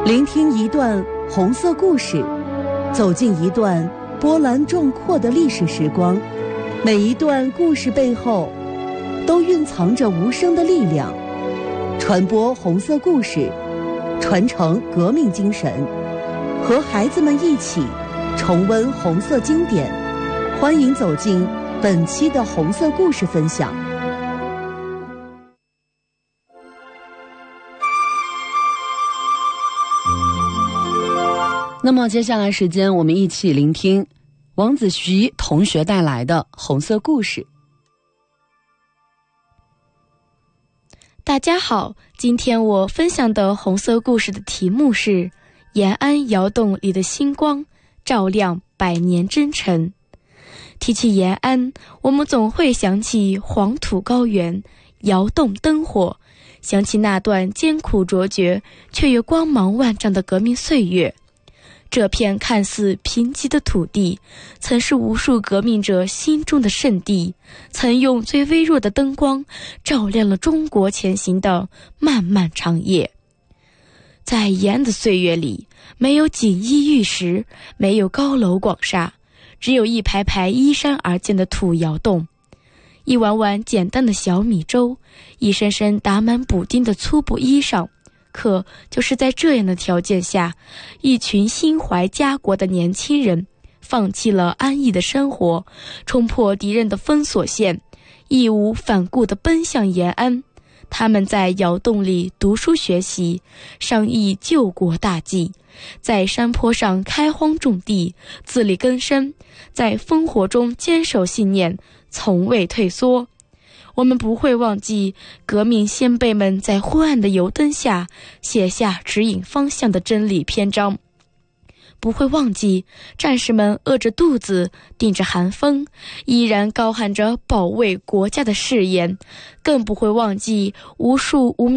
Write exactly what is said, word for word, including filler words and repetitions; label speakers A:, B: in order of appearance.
A: 聆听一段红色故事，走进一段波澜壮阔的历史时光。每一段故事背后都蕴藏着无声的力量，传播红色故事，传承革命精神，和孩子们一起重温红色经典。欢迎走进本期的红色故事分享。那么接下来时间，我们一起聆听王子徐同学带来的红色故事。
B: 大家好，今天我分享的红色故事的题目是延安窑洞里的星光，照亮百年征程。提起延安，我们总会想起黄土高原、窑洞灯火，想起那段艰苦卓绝却又光芒万丈的革命岁月。这片看似贫瘠的土地，曾是无数革命者心中的圣地，曾用最微弱的灯光照亮了中国前行的漫漫长夜。在延安的岁月里，没有锦衣玉食，没有高楼广厦，只有一排排依山而建的土窑洞，一碗碗简单的小米粥，一身身打满补丁的粗布衣裳。可就是在这样的条件下，一群心怀家国的年轻人放弃了安逸的生活，冲破敌人的封锁线，义无反顾地奔向延安。他们在窑洞里读书学习，商议救国大计，在山坡上开荒种地，自力更生，在烽火中坚守信念，从未退缩。我们不会忘记革命先辈们在昏暗的油灯下写下指引方向的真理篇章，不会忘记战士们饿着肚子顶着寒风依然高喊着保卫国家的誓言，更不会忘记无数无名